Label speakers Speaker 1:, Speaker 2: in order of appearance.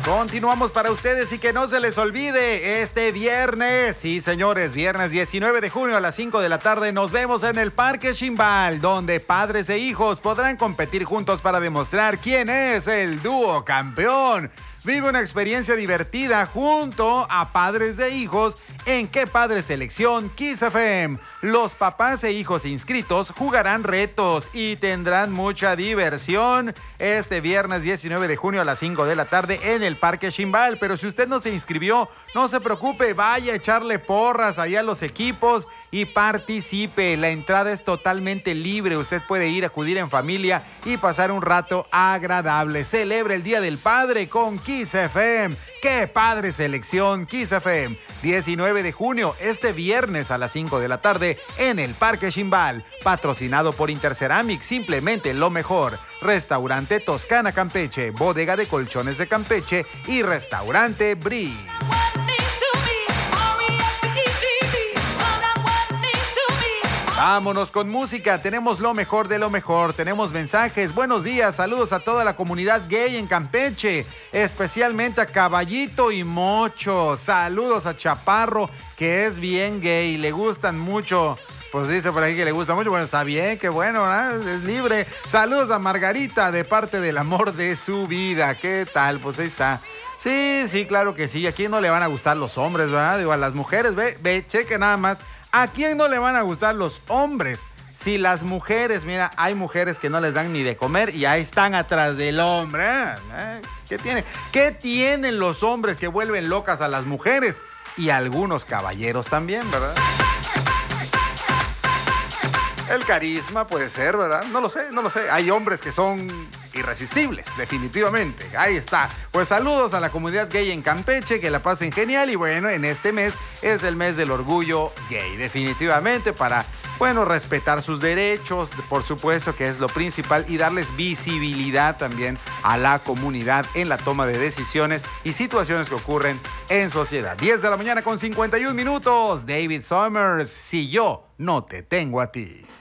Speaker 1: Continuamos para ustedes y que no se les olvide, este viernes, sí señores, viernes 19 de junio a las 5 de la tarde nos vemos en el Parque Chimbal, donde padres e hijos podrán competir juntos para demostrar quién es el dúo campeón. Vive una experiencia divertida junto a padres e hijos en Qué Padre Selección Kiss FM. Los papás e hijos inscritos jugarán retos y tendrán mucha diversión este viernes 19 de junio a las 5 de la tarde en el Parque Chimbal. Pero si usted no se inscribió, no se preocupe, vaya a echarle porras allá a los equipos y participe. La entrada es totalmente libre. Usted puede ir, acudir en familia y pasar un rato agradable. Celebre el Día del Padre con Kiss FM. ¡Qué Padre Selección Kiss FM! 19 de junio, este viernes a las 5 de la tarde en el Parque Chimbal. Patrocinado por Interceramic, simplemente lo mejor. Restaurante Toscana Campeche, Bodega de Colchones de Campeche y Restaurante Breeze. Vámonos con música, tenemos lo mejor de lo mejor, tenemos mensajes, buenos días, saludos a toda la comunidad gay en Campeche, especialmente a Caballito y Mocho, saludos a Chaparro, que es bien gay, le gustan mucho, pues dice por ahí que le gusta mucho, bueno, está bien, qué bueno, ¿verdad? Es libre. Saludos a Margarita de parte del amor de su vida, ¿qué tal? Pues ahí está. Sí, claro que sí, ¿a quién no le van a gustar los hombres, verdad? Digo, a las mujeres, ve, cheque nada más. ¿A quién no le van a gustar los hombres? Si las mujeres, mira, hay mujeres que no les dan ni de comer y ahí están atrás del hombre. ¿Qué tiene? ¿Qué tienen los hombres que vuelven locas a las mujeres? Y algunos caballeros también, ¿verdad? El carisma puede ser, ¿verdad? No lo sé. Hay hombres que son irresistibles, definitivamente. Ahí está. Pues saludos a la comunidad gay en Campeche, que la pasen genial. Y bueno, en este mes es el mes del orgullo gay, definitivamente, para, bueno, respetar sus derechos, por supuesto, que es lo principal, y darles visibilidad también a la comunidad en la toma de decisiones y situaciones que ocurren en sociedad. 10 de la mañana con 51 minutos. David Summers, Si yo no te tengo a ti.